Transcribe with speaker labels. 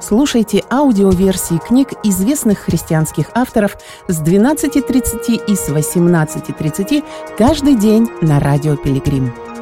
Speaker 1: Слушайте аудиоверсии книг известных христианских авторов с 12:30 и с 18:30 каждый день на Радио Пилигрим.